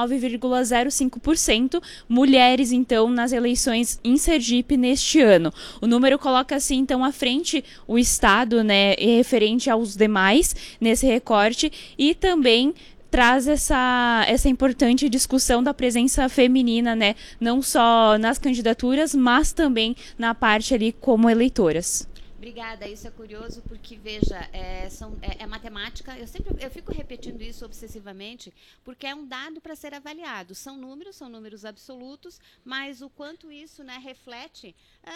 39,05% mulheres, então, nas eleições em Sergipe neste ano. O número coloca assim, então, à frente o estado, né, referente aos demais nesse recorte e também traz essa importante discussão da presença feminina, né, não só nas candidaturas, mas também na parte ali como eleitoras. Obrigada, isso é curioso porque, veja, é matemática, eu fico repetindo isso obsessivamente, porque é um dado para ser avaliado, são números absolutos, mas o quanto isso, né, reflete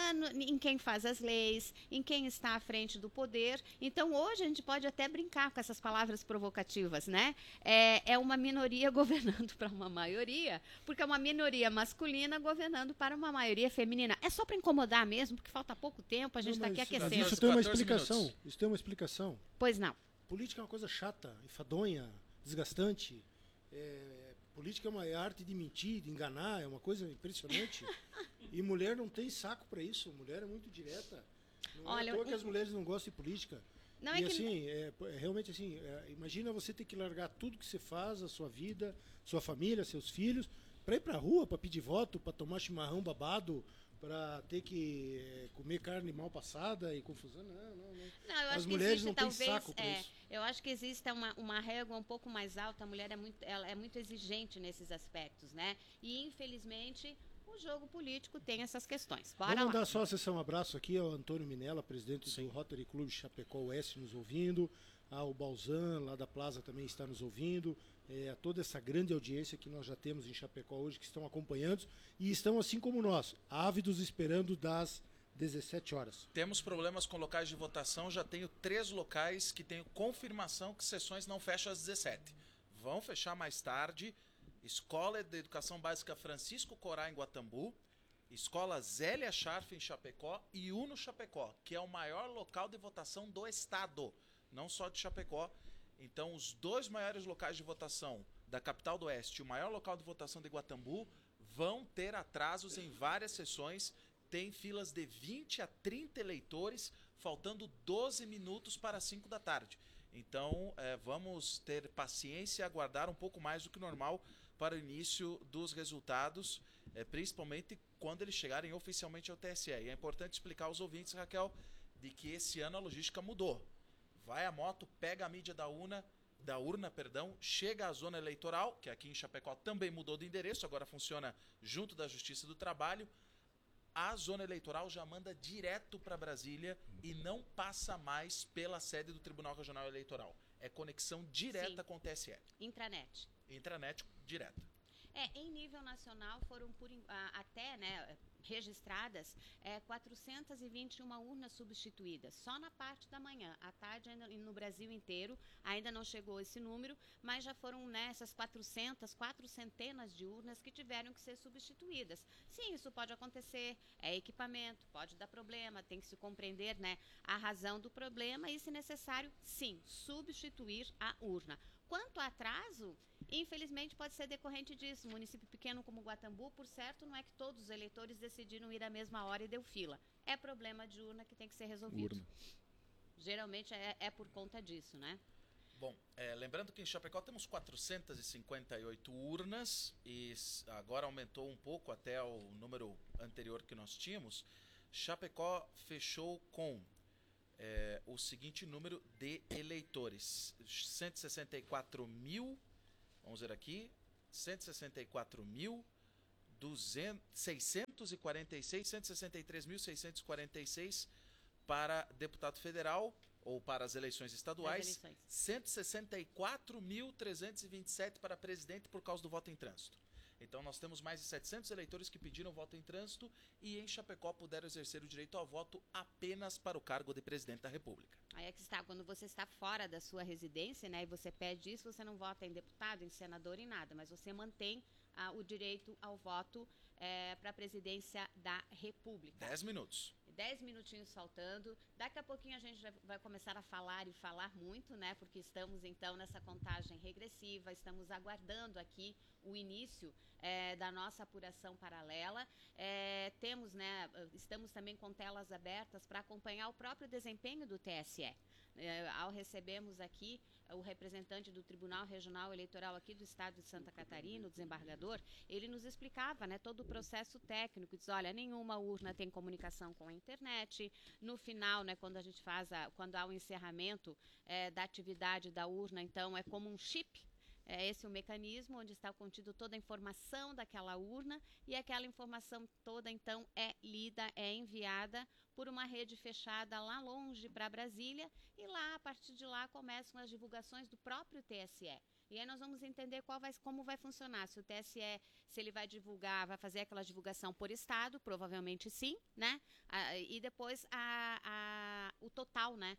em quem faz as leis, em quem está à frente do poder. Então, hoje a gente pode até brincar com essas palavras provocativas, né? É uma minoria governando para uma maioria, porque é uma minoria masculina governando para uma maioria feminina. É só para incomodar mesmo, porque falta pouco tempo, a gente está aqui aquecendo. Isso tem uma explicação. Isso tem uma explicação. Pois não. Política é uma coisa chata, enfadonha, desgastante. Política é uma arte de mentir, de enganar, é uma coisa impressionante. E mulher não tem saco para isso. Mulher é muito direta. Não é à toa que as mulheres não gostam de política. Não, e assim, realmente assim, imagina você ter que largar tudo que você faz, a sua vida, sua família, seus filhos, para ir para a rua, para pedir voto, para tomar chimarrão babado, para ter que comer carne mal passada e confusão. Não, as mulheres não têm saco para isso. Eu acho que existe uma régua um pouco mais alta. A mulher ela é muito exigente nesses aspectos, né? E, infelizmente, o jogo político tem essas questões. Bora Vamos lá. dar só a sessão abraço aqui ao Antônio Minella, presidente do Rotary Club Chapecó Oeste, nos ouvindo. Ao Balzan, lá da Plaza, também está nos ouvindo. A toda essa grande audiência que nós já temos em Chapecó hoje, que estão acompanhando e estão, assim como nós, ávidos esperando das 17 horas. Temos problemas com locais de votação, já tenho 3 locais que tenho confirmação que sessões não fecham às 17. Vão fechar mais tarde. Escola de Educação Básica Francisco Corá, em Guatambu, Escola Zélia Scharf, em Chapecó, e Uno Chapecó, que é o maior local de votação do estado, não só de Chapecó. Então, os 2 maiores locais de votação da capital do Oeste e o maior local de votação de Guatambu vão ter atrasos em várias sessões. Tem filas de 20 a 30 eleitores, faltando 12 minutos para 5 da tarde. Então, vamos ter paciência e aguardar um pouco mais do que normal para o início dos resultados, principalmente quando eles chegarem oficialmente ao TSE. E é importante explicar aos ouvintes, Raquel, de que esse ano a logística mudou. Vai a moto, pega a mídia da urna, chega à zona eleitoral, que aqui em Chapecó também mudou de endereço, agora funciona junto da Justiça do Trabalho. A zona eleitoral já manda direto para Brasília e não passa mais pela sede do Tribunal Regional Eleitoral. É conexão direta com o TSE. Intranet direta. Em nível nacional foram até, né, registradas 421 urnas substituídas, só na parte da manhã. À tarde, ainda, no Brasil inteiro, ainda não chegou esse número, mas já foram nessas 4 centenas de urnas que tiveram que ser substituídas. Sim, isso pode acontecer, é equipamento, pode dar problema, tem que se compreender, né, a razão do problema e, se necessário, sim, substituir a urna. Quanto ao atraso, infelizmente pode ser decorrente disso. Um município pequeno como Guatambu, por certo, não é que todos os eleitores decidiram ir à mesma hora e deu fila. É problema de urna que tem que ser resolvido. Urna. Geralmente é por conta disso, né? Bom, lembrando que em Chapecó temos 458 urnas e agora aumentou um pouco até o número anterior que nós tínhamos. Chapecó fechou com o seguinte número de eleitores: 164 mil, vamos ver aqui, 163.646 para deputado federal ou para as eleições estaduais, 164.327 para presidente por causa do voto em trânsito. Então nós temos mais de 700 eleitores que pediram voto em trânsito e em Chapecó puderam exercer o direito ao voto apenas para o cargo de presidente da República. Aí é que está, quando você está fora da sua residência, né, e você pede isso, você não vota em deputado, em senador, em nada, mas você mantém o direito ao voto para a presidência da República. 10 minutos. 10 minutinhos faltando. Daqui a pouquinho a gente vai começar a falar e falar muito, né? Porque estamos então nessa contagem regressiva, estamos aguardando aqui o início da nossa apuração paralela. Temos, né? Estamos também com telas abertas para acompanhar o próprio desempenho do TSE. Ao recebermos aqui o representante do Tribunal Regional Eleitoral aqui do Estado de Santa Catarina, o desembargador, ele nos explicava, né, todo o processo técnico. Diz, olha, nenhuma urna tem comunicação com a internet. No final, né, quando a gente quando há o encerramento da atividade da urna, então é como um chip. Esse é o mecanismo onde está contido toda a informação daquela urna e aquela informação toda, então, é lida, é enviada por uma rede fechada lá longe para Brasília e lá, a partir de lá, começam as divulgações do próprio TSE. E aí nós vamos entender como vai funcionar. Se o TSE, se ele vai divulgar, vai fazer aquela divulgação por estado, provavelmente sim, né? E depois o total, né,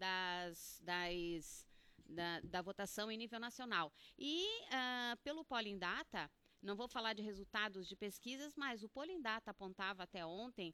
da votação em nível nacional. E pelo Polling Data, não vou falar de resultados de pesquisas, mas o Polling Data apontava até ontem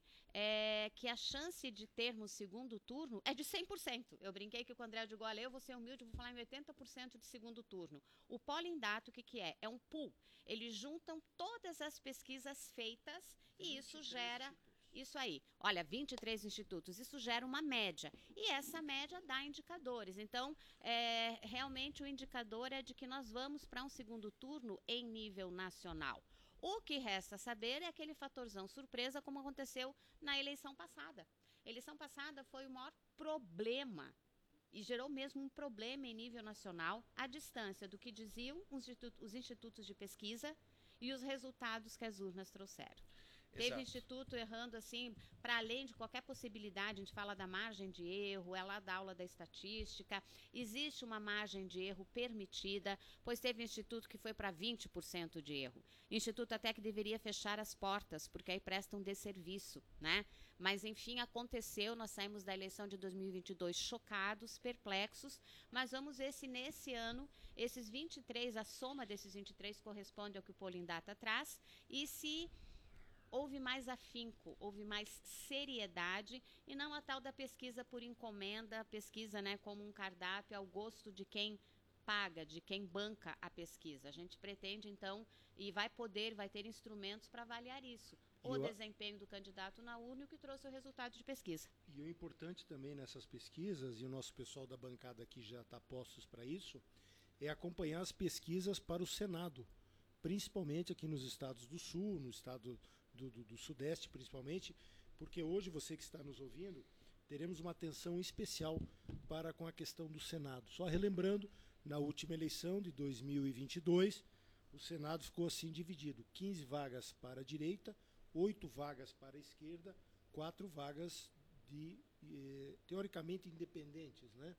que a chance de termos segundo turno é de 100%. Eu brinquei que com o André de Gola, eu vou ser humilde, vou falar em 80% de segundo turno. O Polling Data, o que é? É um pool. Eles juntam todas as pesquisas feitas e isso gera... Isso aí, olha, 23 institutos, isso gera uma média. E essa média dá indicadores. Então, realmente o indicador é de que nós vamos para um segundo turno em nível nacional. O que resta saber é aquele fatorzão surpresa, como aconteceu na eleição passada. A eleição passada foi o maior problema e gerou mesmo um problema em nível nacional, a distância do que diziam os institutos de pesquisa e os resultados que as urnas trouxeram. Teve Exato. instituto errando assim, para além de qualquer possibilidade, a gente fala da margem de erro, é lá da aula da estatística, existe uma margem de erro permitida, pois teve instituto que foi para 20% de erro. Instituto até que deveria fechar as portas, porque aí prestam desserviço, né? Mas enfim, aconteceu, nós saímos da eleição de 2022 chocados, perplexos, mas vamos ver se nesse ano, esses 23, a soma desses 23 corresponde ao que o Polling Data traz, e se houve mais afinco, houve mais seriedade e não a tal da pesquisa por encomenda, pesquisa, né, como um cardápio ao gosto de quem paga, de quem banca a pesquisa. A gente pretende, então, e vai ter instrumentos para avaliar isso. O desempenho do candidato na urna e o que trouxe o resultado de pesquisa. E o importante também nessas pesquisas, e o nosso pessoal da bancada aqui já está postos para isso, é acompanhar as pesquisas para o Senado, principalmente aqui nos estados do Sul, no estado do Sudeste principalmente, porque hoje você que está nos ouvindo, teremos uma atenção especial para com a questão do Senado. Só relembrando, na última eleição de 2022, o Senado ficou assim dividido, 15 vagas para a direita, 8 vagas para a esquerda, 4 vagas teoricamente independentes, né?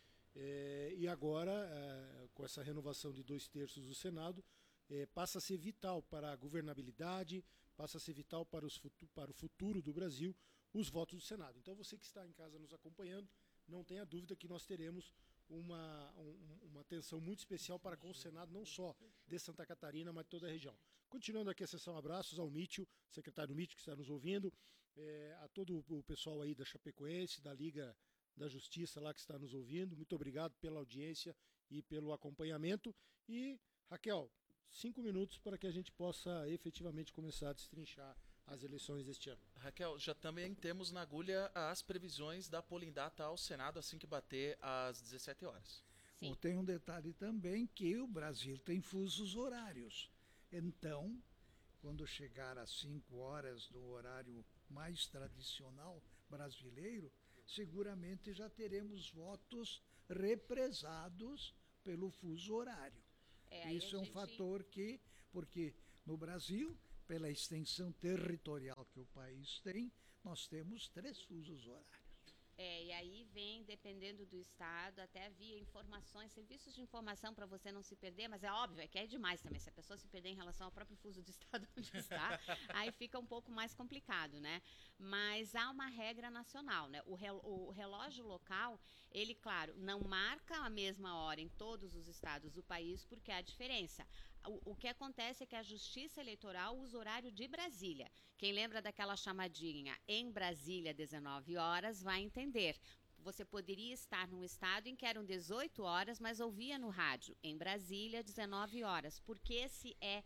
E agora, com essa renovação de 2/3 do Senado, passa a ser vital para a governabilidade, passa a ser vital para o futuro do Brasil, os votos do Senado. Então você que está em casa nos acompanhando, não tenha dúvida que nós teremos uma atenção muito especial para com o Senado, não só de Santa Catarina, mas de toda a região. Continuando aqui a sessão, abraços ao Mício, secretário Mício que está nos ouvindo, a todo o pessoal aí da Chapecoense, da Liga da Justiça lá que está nos ouvindo, muito obrigado pela audiência e pelo acompanhamento. E, Raquel, 5 minutos para que a gente possa efetivamente começar a destrinchar as eleições deste ano. Raquel, já também temos na agulha as previsões da polindata ao Senado assim que bater às 17 horas. Sim. Tem um detalhe também que o Brasil tem fusos horários. Então, quando chegar às 5 horas do horário mais tradicional brasileiro, seguramente já teremos votos represados pelo fuso horário. Isso é um fator que, porque no Brasil, pela extensão territorial que o país tem, nós temos 3 fusos horários. E aí vem, dependendo do estado, até via informações, serviços de informação para você não se perder, mas é óbvio, que é demais também, se a pessoa se perder em relação ao próprio fuso do estado onde está, aí fica um pouco mais complicado, né? Mas há uma regra nacional, né? O relógio local, ele, claro, não marca a mesma hora em todos os estados do país, porque há diferença. O que acontece é que a Justiça Eleitoral usa o horário de Brasília. Quem lembra daquela chamadinha em Brasília, 19 horas, vai entender. Você poderia estar num estado em que eram 18 horas, mas ouvia no rádio, em Brasília, 19 horas, porque esse é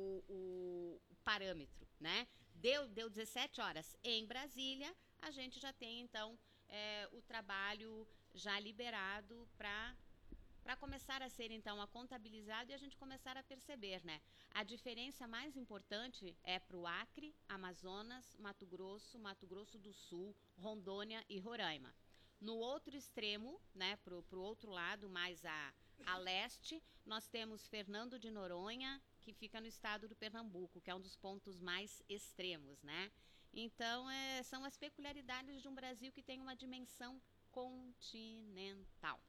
o parâmetro, né? Deu 17 horas em Brasília, a gente já tem, então, o trabalho já liberado para começar a ser, então, contabilizado e a gente começar a perceber, né? A diferença mais importante é para o Acre, Amazonas, Mato Grosso do Sul, Rondônia e Roraima. No outro extremo, né, para o outro lado, mais a leste, nós temos Fernando de Noronha, que fica no estado do Pernambuco, que é um dos pontos mais extremos, né? Então, são as peculiaridades de um Brasil que tem uma dimensão continental.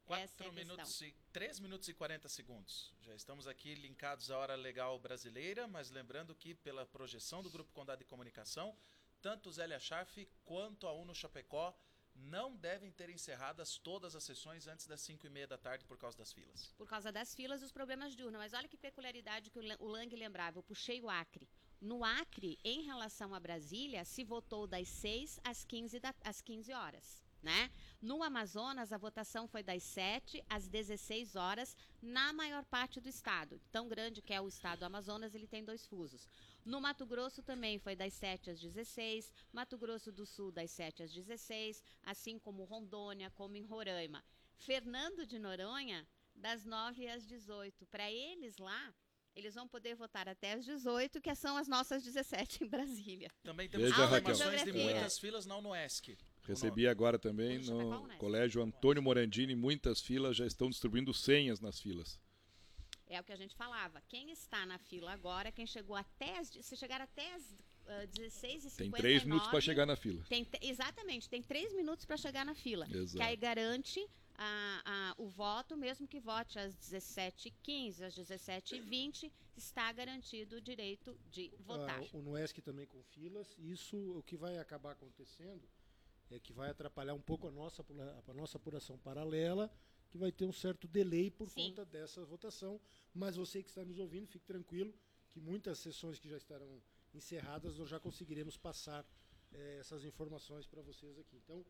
3 minutos e 40 segundos. Já estamos aqui linkados à hora legal brasileira, mas lembrando que pela projeção do Grupo Condado de Comunicação, tanto o Zélia Scharf quanto a UNO Chapecó não devem ter encerradas todas as sessões antes das 5h30 da tarde por causa das filas. Por causa das filas e os problemas de urna. Mas olha que peculiaridade que o Lang lembrava. Eu puxei o Acre. No Acre, em relação a Brasília, se votou das 6 às 15 horas. Né? No Amazonas, a votação foi das 7 às 16 horas na maior parte do estado. Tão grande que é o estado do Amazonas, ele tem 2 fusos. No Mato Grosso também foi das 7 às 16, Mato Grosso do Sul das 7 às 16, assim como Rondônia, como em Roraima. Fernando de Noronha, das 9 às 18. Para eles lá, eles vão poder votar até às 18, que são as nossas 17 em Brasília. Também temos informações de muitas filas na UNOESC. Recebi agora também no Colégio Antônio Morandini, muitas filas já estão distribuindo senhas nas filas. É o que a gente falava. Quem está na fila agora, quem chegou se chegar até as 16h59... Tem 3 minutos para chegar na fila. Exatamente, tem 3 minutos para chegar na fila. Exato. Que aí garante o voto, mesmo que vote às 17h15, às 17h20, está garantido o direito de votar. O NUESC também com filas. Isso, o que vai acabar acontecendo é que vai atrapalhar um pouco a nossa apuração paralela, que vai ter um certo delay por conta dessa votação. Mas você que está nos ouvindo, fique tranquilo, que muitas sessões que já estarão encerradas, nós já conseguiremos passar essas informações para vocês aqui. Então,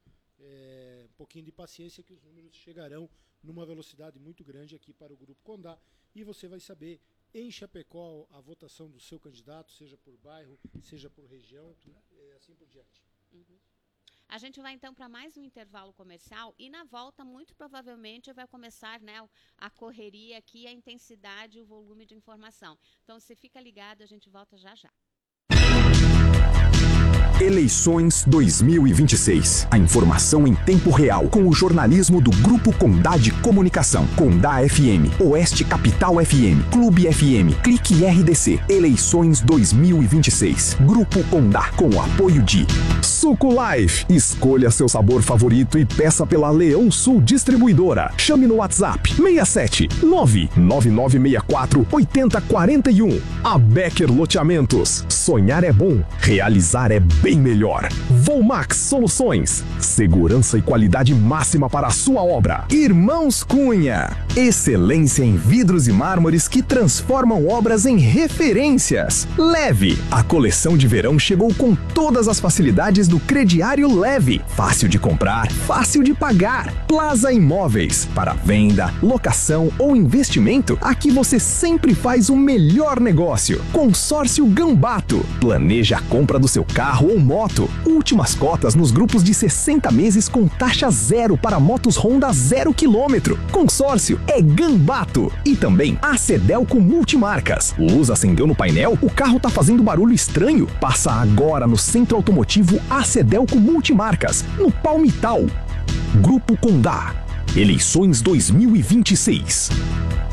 um pouquinho de paciência que os números chegarão numa velocidade muito grande aqui para o Grupo Condá. E você vai saber em Chapecó a votação do seu candidato, seja por bairro, seja por região, assim por diante. Uhum. A gente vai então para mais um intervalo comercial e na volta muito provavelmente vai começar, né, a correria aqui, a intensidade e o volume de informação. Então você fica ligado, a gente volta já já. Eleições 2026. A informação em tempo real com o jornalismo do Grupo Condá de Comunicação. Condá FM, Oeste Capital FM, Clube FM, Clique RDC. Eleições 2026. Grupo Condá com o apoio de Suco Life. Escolha seu sabor favorito e peça pela Leão Sul Distribuidora. Chame no WhatsApp 67 99964 8041. A Becker Loteamentos. Sonhar é bom, realizar é bem melhor. Volmax Soluções. Segurança e qualidade máxima para a sua obra. Irmãos Cunha. Excelência em vidros e mármores que transformam obras em referências. Leve. A coleção de verão chegou com todas as facilidades do crediário Leve. Fácil de comprar, fácil de pagar. Plaza Imóveis. Para venda, locação ou investimento, aqui você sempre faz o melhor negócio. Consórcio Gambato. Planeja a compra do seu carro ou moto. Últimas cotas nos grupos de 60 meses com taxa zero para motos Honda 0 km. Consórcio é Gambato. E também a Cedelco Multimarcas. Luz acendeu no painel? O carro tá fazendo barulho estranho? Passa agora no Centro Automotivo a Cedelco Multimarcas, no Palmital. Grupo Condá. Eleições 2026.